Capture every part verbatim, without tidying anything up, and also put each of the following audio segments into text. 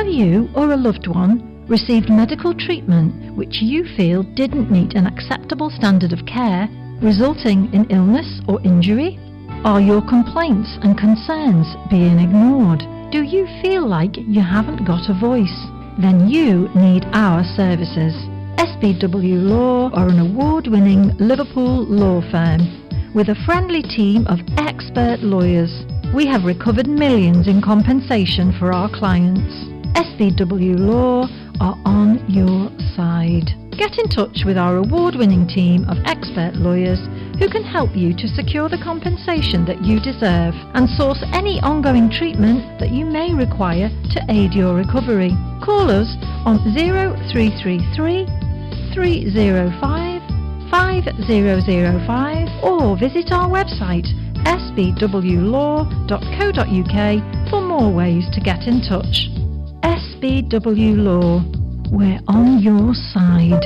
Have you or a loved one received medical treatment which you feel didn't meet an acceptable standard of care, resulting in illness or injury? Are your complaints and concerns being ignored? Do you feel like you haven't got a voice? Then you need our services. S B W Law are an award-winning Liverpool law firm with a friendly team of expert lawyers. We have recovered millions in compensation for our clients. S B W Law are on your side. Get in touch with our award-winning team of expert lawyers who can help you to secure the compensation that you deserve and source any ongoing treatment that you may require to aid your recovery. Call us on zero three three three, three zero five, five zero zero five or visit our website s b w law dot co dot u k for more ways to get in touch. S B W Law, we're on your side.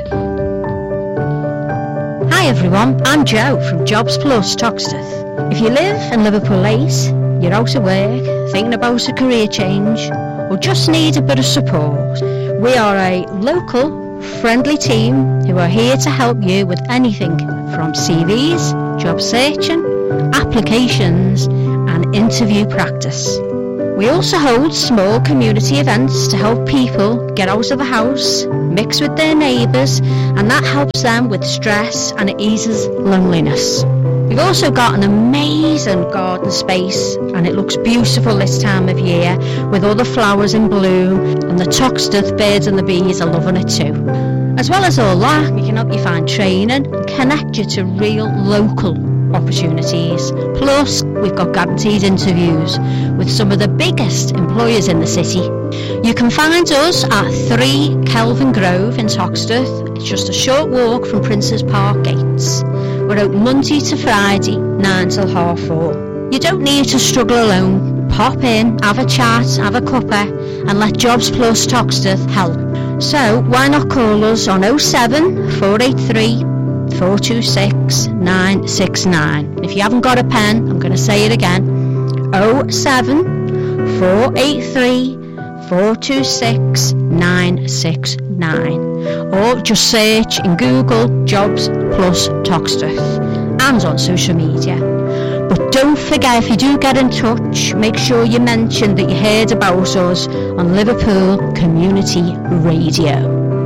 Hi everyone, I'm Jo from Jobs Plus Toxteth. If you live in Liverpool eight, you're out of work, thinking about a career change, or just need a bit of support, we are a local, friendly team who are here to help you with anything from C Vs, job searching, applications and interview practice. We also hold small community events to help people get out of the house, mix with their neighbours, and that helps them with stress and it eases loneliness. We've also got an amazing garden space and it looks beautiful this time of year with all the flowers in bloom, and the Toxteth birds and the bees are loving it too. As well as all that, we can help you find training and connect you to real local opportunities. Plus, we've got guaranteed interviews with some of the biggest employers in the city. You can find us at three Kelvin Grove in Toxteth. It's just a short walk from Princes Park gates. We're open Monday to Friday, nine till half four. You don't need to struggle alone. Pop in, have a chat, have a cuppa, and let Jobs Plus Toxteth help. So why not call us on oh seven, four eight three, four two six, nine six nine. If you haven't got a pen, I'm going to say it again. oh seven, four eight three, four two six, nine six nine. Or just search in Google Jobs Plus Toxteth and on social media. But don't forget, if you do get in touch, make sure you mention that you heard about us on Liverpool Community Radio.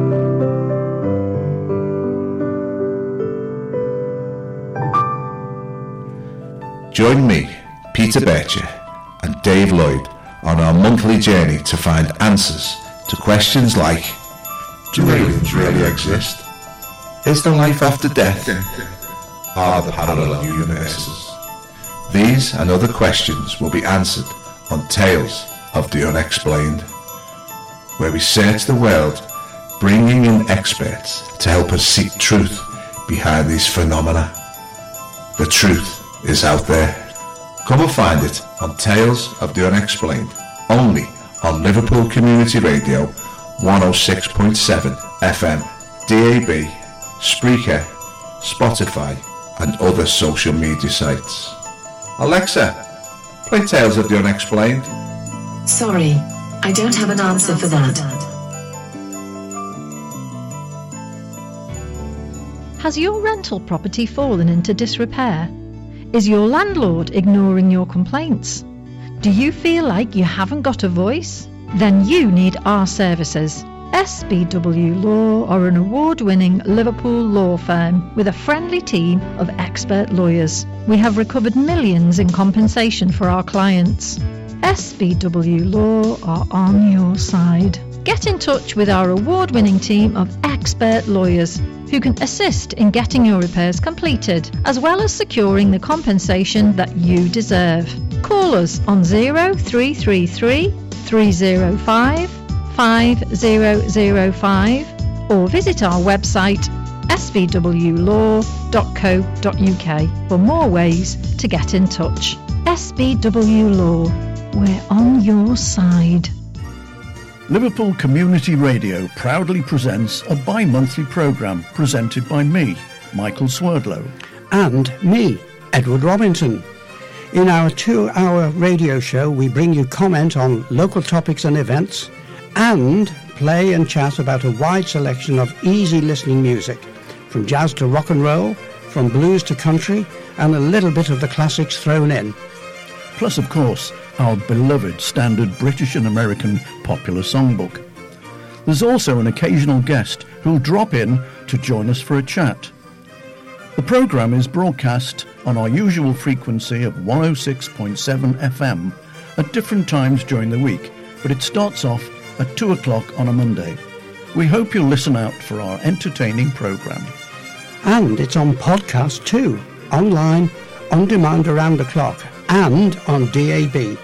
Join me, Peter Bircher, and Dave Lloyd on our monthly journey to find answers to questions like: do aliens really exist? Is there life after death? Are there parallel universes? These and other questions will be answered on Tales of the Unexplained, where we search the world, bringing in experts to help us seek truth behind these phenomena. The truth is out there. Come and find it on Tales of the Unexplained, only on Liverpool Community Radio one oh six point seven F M, D A B, Spreaker, Spotify and other social media sites. Alexa, play Tales of the Unexplained. Sorry, I don't have an answer for that. Has your rental property fallen into disrepair? Is your landlord ignoring your complaints? Do you feel like you haven't got a voice? Then you need our services. S B W Law are an award-winning Liverpool law firm with a friendly team of expert lawyers. We have recovered millions in compensation for our clients. S B W Law are on your side. Get in touch with our award-winning team of expert lawyers who can assist in getting your repairs completed, as well as securing the compensation that you deserve. Call us on zero three three three, three zero five, five zero zero five or visit our website s b w law dot co dot u k for more ways to get in touch. S B W Law, we're on your side. Liverpool Community Radio proudly presents a bi-monthly programme presented by me, Michael Swerdlow. And me, Edward Robinson. In our two-hour radio show, we bring you comment on local topics and events, and play and chat about a wide selection of easy listening music, from jazz to rock and roll, from blues to country, and a little bit of the classics thrown in. Plus, of course, our beloved standard British and American popular songbook. There's also an occasional guest who'll drop in to join us for a chat. The programme is broadcast on our usual frequency of one oh six point seven F M at different times during the week, but it starts off at two o'clock on a Monday. We hope you'll listen out for our entertaining programme. And it's on podcast too, online, on demand around the clock, and on D A B.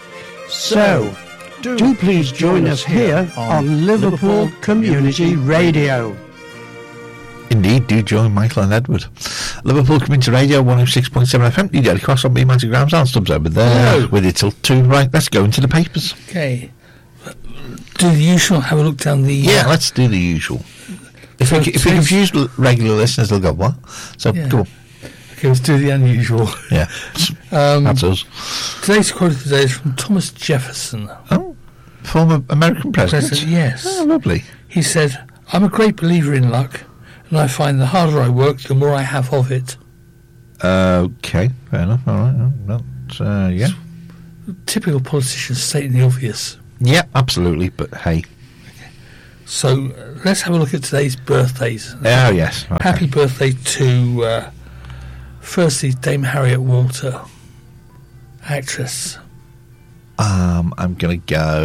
So, do, do please join us here on Liverpool, Liverpool Community Radio. Indeed, do join Michael and Edward. Liverpool Community Radio, one oh six point seven F M. You get across on me, Magic Grams, and Stubbs over there. Hello. With it till two. Right, let's go into the papers. Okay. Do the usual, have a look down the... Yeah, uh, let's do the usual. If, so we, if we confuse regular listeners, they'll go, what? So, yeah. go on. Okay, let's do the unusual. Yeah, um, that's us. Today's quote of the day is from Thomas Jefferson. Oh, former American president? president yes. Oh, lovely. He said, I'm a great believer in luck, and I find the harder I work, the more I have of it. Uh, okay, fair enough. All right. That's, uh, yeah. Typical politicians stating the obvious. Yeah, absolutely, but hey. Okay. So, uh, let's have a look at today's birthdays. Oh, yes. Okay. Happy birthday to, uh, firstly, Dame Harriet Walter, actress. Um, I'm going to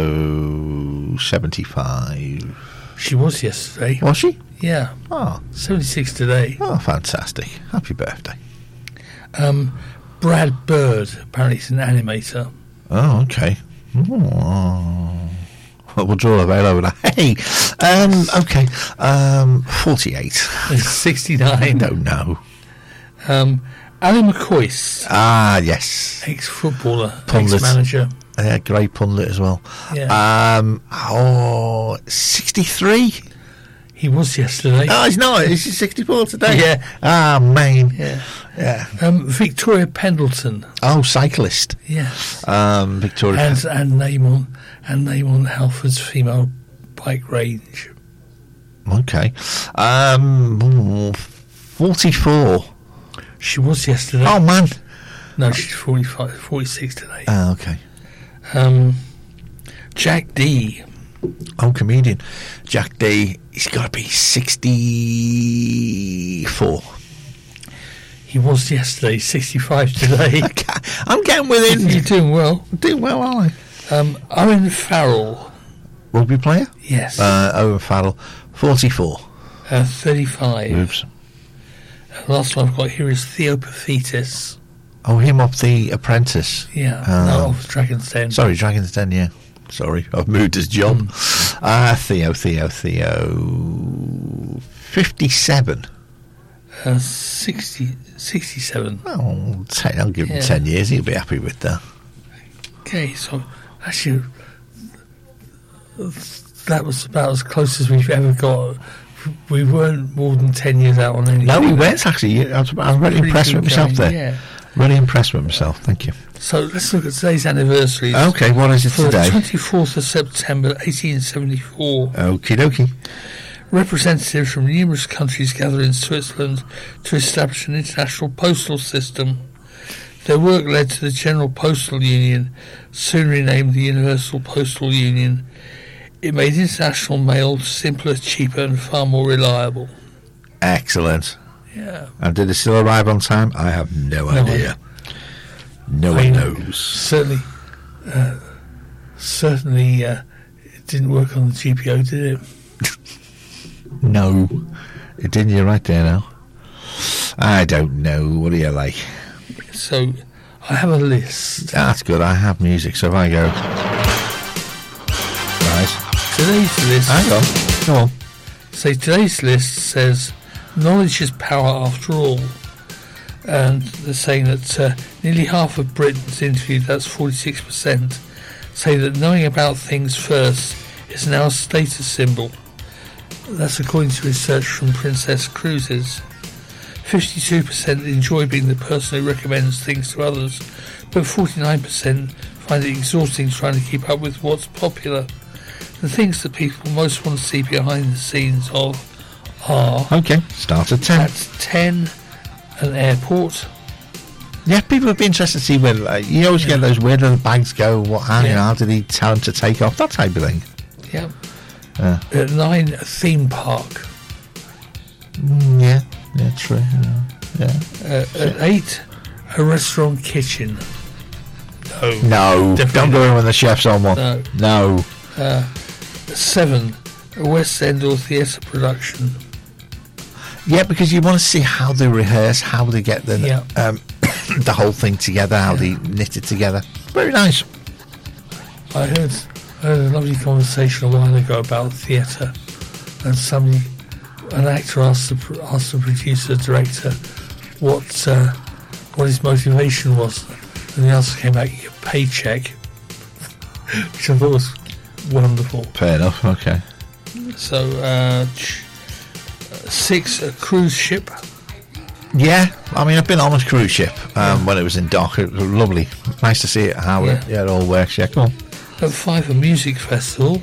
go seventy-five. She was yesterday. Was she? Yeah. Oh. seventy-six today. Oh, fantastic. Happy birthday. Um, Brad Bird, apparently he's an animator. Oh, okay. Oh. Well, we'll draw a veil over that. Hey, um, okay. Um, forty-eight. sixty-nine. I don't know. Um, Ali McCoist. Ah, yes. Ex-footballer, Pundit. ex-manager. Yeah, great pundit as well. Yeah. Um, oh, sixty-three. He was yesterday. Oh, he's not. He's sixty-four today. Yeah. Ah, man. Yeah. Yeah. Um, Victoria Pendleton. Oh, cyclist. Yes. Um, Victoria. And, and name on and name on Halford's female bike range. Okay. Um, forty-four. She was yesterday. Oh, man. No, she's forty-five, forty-six today. Oh, okay. Um, Jack D. Oh, comedian. Jack D. He's got to be sixty-four. He was yesterday, sixty-five today. I'm getting within. You're doing well. I'm doing well, aren't I? Um, Owen Farrell. Rugby player? Yes. Uh, Owen Farrell, forty-four. Uh, thirty-five. Oops. Uh, last one I've got here is Theo Paphitis. Oh, him off The Apprentice. Yeah, um, no, off Dragon's Den. Sorry, Dragon's Den, yeah. Sorry, I've moved his job. Mm. Ah, uh, Theo, Theo, Theo. fifty-seven. Uh, sixty, sixty-seven. Oh, ten, I'll give him yeah. ten years. He'll be happy with that. Okay, so actually, that was about as close as we've ever got. We weren't more than ten years out on anything. No, we weren't actually. I was, I was really impressed with myself going, there. Yeah. Really impressed with myself. Thank you. So let's look at today's anniversaries. Okay, what is it For today? the twenty-fourth of September, eighteen seventy-four. Okie dokie. Representatives from numerous countries gather in Switzerland to establish an international postal system. Their work led to the General Postal Union, soon renamed the Universal Postal Union. It made international mail simpler, cheaper and far more reliable. Excellent. Yeah. And did it still arrive on time? I have no, no idea. No one knows. Certainly, uh, certainly uh, it didn't work on the G P O, did it? No. It didn't. You're right there now. I don't know. What do you like? So, I have a list. That's good. I have music, so if I go... Right. Today's list... Hang on. Go on. So today's list says, knowledge is power after all. And they're saying that uh, nearly half of Britons interviewed, that's forty-six percent, say that knowing about things first is now a status symbol. That's according to research from Princess Cruises. fifty-two percent enjoy being the person who recommends things to others, but forty-nine percent find it exhausting trying to keep up with what's popular. the things that people most want to see behind the scenes of are... Okay, start at ten. At ten, an airport. Yeah, people would be interested to see where... Uh, you always Yeah. get those, where do the bags go? What? How, you Yeah. know, how did he tell them to take off? That type of thing. Yeah. Yeah. At nine, a theme park. Mm, yeah, yeah, true. Yeah. yeah. Uh, at eight, a restaurant kitchen. No. No, Definitely don't go in when the chef's on one. No. No. Uh, seven, a West End or theatre production. Yeah, because you want to see how they rehearse, how they get the Yeah. um, the whole thing together, how they knit it together. Very nice. I heard, I heard a lovely conversation a while ago about theatre, and somebody, an actor asked the pr- asked the producer director what uh, what his motivation was, and the answer came out: your paycheck, which I thought was wonderful. Fair enough. Okay. So uh, ch- six, a cruise ship. Yeah, I mean, I've been on a cruise ship um, yeah. when it was in dock. It was lovely. Nice to see it, how Yeah. it, yeah, it all works. Yeah, come on. At five, a music festival.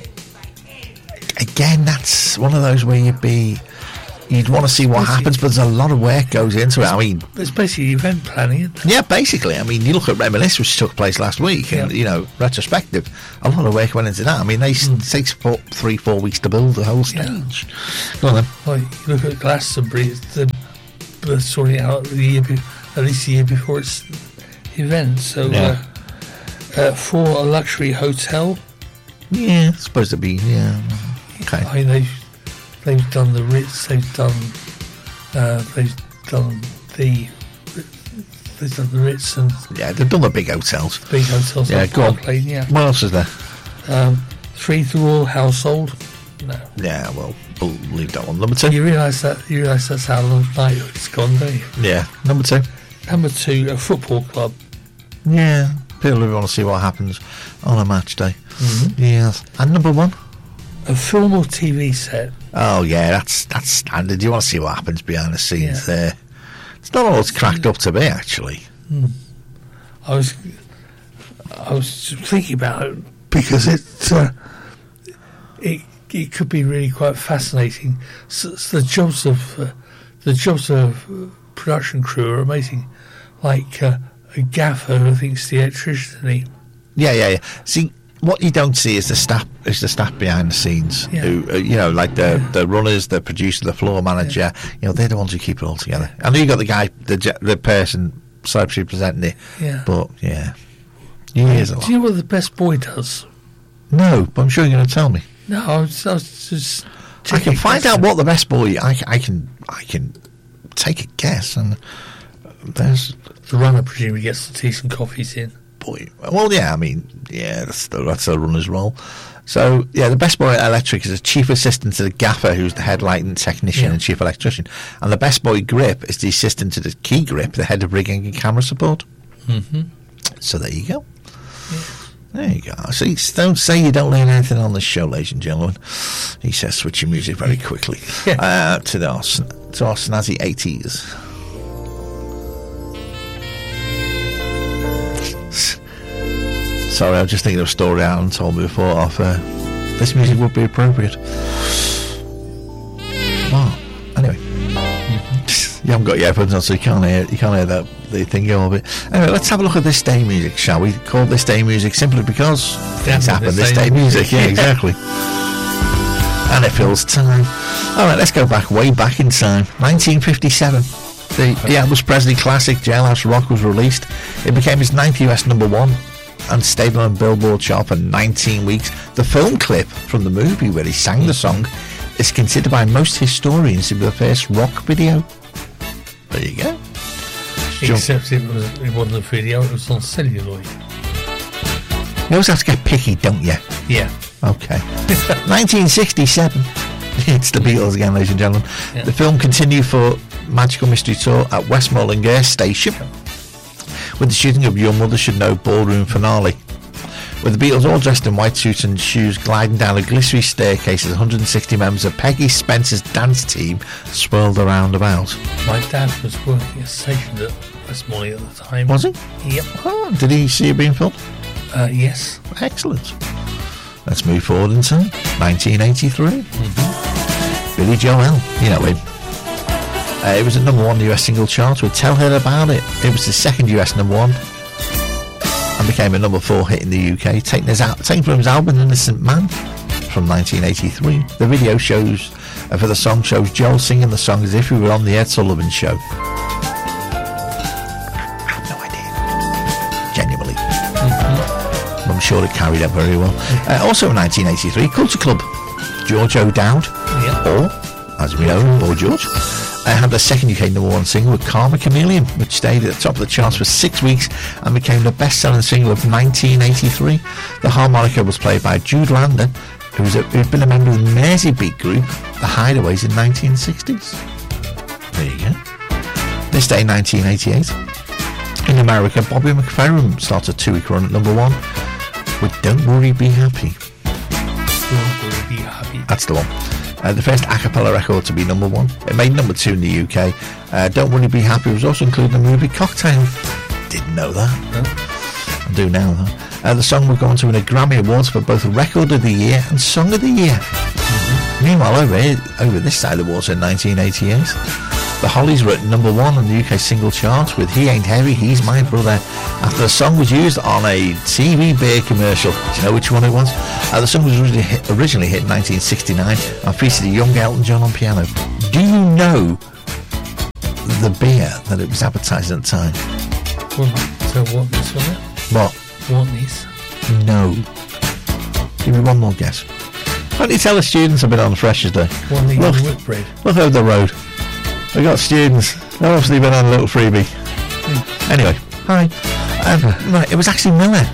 Again, that's one of those where you'd be, you'd want to see what Basically- happens, but there's a lot of work goes into it. I mean, It's basically event planning, isn't it? yeah, basically. I mean, you look at Reminisce, which took place last week, and Yeah. you know, retrospective, a lot of work went into that. I mean, they s Mm. it takes four, three, four weeks to build the whole stage. Go on then. Well, you look at Glastonbury, it's the, the sorting out the year, be, at least the year before its event. So, Yeah. uh, uh, for a luxury hotel, Yeah, it's supposed to be. Yeah. Okay. I mean, they've they've done the Ritz, they've done uh, they've done the they've done the Ritz and Yeah, they've done the big hotels. big hotels. Yeah, like go on. Park Lane, yeah. What else is there? Um, three, the Royal Household. No, Yeah, well, we'll leave that one. Number two. you realise that you realise that's how long night it's gone, don't you? Yeah, number two. Number two, a football club. Yeah, people who want to see what happens on a match day. Mm-hmm. Yes. And number one? A film or T V set. Oh, yeah, that's that's standard. You want to see what happens behind the scenes Yeah. there. It's not all it's cracked up to be, actually. Hmm. I was, I was just thinking about it because it, uh, it, it could be really quite fascinating. So, so the jobs of, uh, the jobs of uh, production crew are amazing. Like uh, a gaffer who thinks the electricity. Yeah, yeah, yeah. See, what you don't see is the staff is the staff behind the scenes. Yeah. Who, uh, you know, like the Yeah. the runners, the producer, the floor manager. You know, they're the ones who keep it all together. And then you got the guy, the ge- the person, celebrity presenting it. Yeah. But yeah, years a lot. Do you know what the best boy does? No, but I'm sure you're going to tell me. No, I was, I was just. I can taking a find guess. out what the best boy. I, I can I can take a guess, and there's The runner presumably gets the teas and coffees in. boy. Well, yeah, I mean, yeah, that's the, that's a runner's role. So yeah, the best boy at Electric is a chief assistant to the gaffer, who's the head lighting technician Yeah. and chief electrician, and the best boy grip is the assistant to the key grip, the head of rigging and camera support. Mm-hmm. So there you go. There you go. So you don't say you don't learn anything on this show, ladies and gentlemen. He says, switching music very quickly Yeah. uh, to the our, sn- to our snazzy eighties. Sorry, I was just thinking of a story Alan told me before. Off uh, this music would be appropriate. Wow. Anyway, you haven't got your headphones on, so you can't hear you can't hear that the thing go a bit. Anyway, let's have a look at this day music, shall we? Call this day music simply because things happen. This day music, yeah, exactly. And it fills time. All right, let's go back, way back in time, nineteen fifty-seven. The, the Elvis Presley classic Jailhouse Rock was released. It became his ninth U S number one and stayed on a Billboard chart for nineteen weeks. The film clip from the movie where he sang the song is considered by most historians to be the first rock video. There you go. Except it, was, it wasn't a video, it was on celluloid. You always have to get picky, don't you? Yeah. Okay. nineteen sixty-seven. It's the Beatles again, ladies and gentlemen. Yeah. The film continued for Magical Mystery Tour at Westmoreland Air Station with the shooting of Your Mother Should Know ballroom finale, with the Beatles all dressed in white suits and shoes gliding down a glittery staircase as one hundred sixty members of Peggy Spencer's dance team swirled around about. My dad was working a station at Westmoreland at the time. Was he? Yep. Oh, did he see it being filmed? Uh, yes. Excellent. Let's move forward in time. nineteen eighty-three. Mm-hmm. Billy Joel, you know him. Uh, it was a number one U S single chart with Tell Her About It. It was the second U S number one and became a number four hit in the U K, taken, his al- taken from his album Innocent Man from nineteen eighty-three. The video shows uh, for the song shows Joel singing the song as if he were on the Ed Sullivan Show. I have no idea. Genuinely. Mm-hmm. I'm sure it carried up very well. Uh, also in nineteen eighty-three, Culture Club. George O'Dowd, yep. or, as we know, Boy George, uh, had the second U K number one single with Karma Chameleon, which stayed at the top of the charts for six weeks and became the best-selling single of nineteen eighty-three. The harmonica was played by Jude Landon, who was a, who'd been a member of the Merseybeat group, The Hideaways, in nineteen sixties. There you go. This day, nineteen eighty-eight, in America, Bobby McFerrin started a two-week run at number one with Don't Worry, Be Happy. Don't Worry, Be Happy. That's the one. Uh, the first a cappella record to be number one. It made number two in the U K. Uh, Don't Worry, Be Happy was also included in the movie Cocktail. Didn't know that. No. I do now, though. Uh, the song would go on to win a Grammy Awards for both Record of the Year and Song of the Year. Mm-hmm. Meanwhile, over here, over this side of the water in nineteen eighty-eight, the Hollies were at number one on the U K single chart with He Ain't Heavy, He's My Brother, after the song was used on a T V beer commercial. Do you know which one it was? Uh, the song was originally hit, originally hit in nineteen sixty-nine and featured a young Elton John on piano. Do you know the beer that it was advertised at the time? Well, so what this one? What? What this? No. Give me one more guess. Why don't you tell the students a bit on Freshers' Day? One that Look, you whip bread. look over the road. We've got students. They've obviously been on a little freebie. Mm. Anyway, hi. Um, right, it was actually Miller.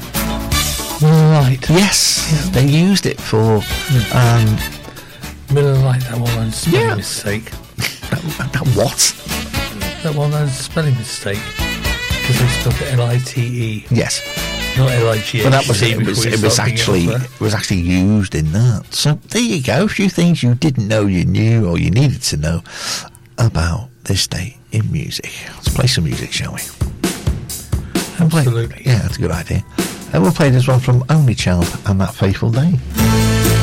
Right. Yes, Yeah. they used it for. Um, Miller Lite, that one was a spelling Yeah. mistake. that, that what? That one was a spelling mistake. Because they spelled it L I T E, Yes, not L I G H T. but that was it. It was, before you it was start thinking actually of it was actually used in that. So there you go. A few things you didn't know you knew or you needed to know about this day in music. Let's play some music, shall we? Absolutely. Yeah, that's a good idea. And we'll play this one from Only Child and That Fateful Day.